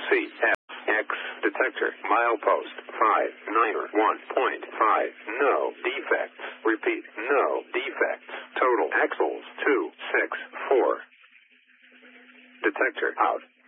CFX detector milepost 591.5. No defects. Repeat, no defects. Total axles 264. Detector out.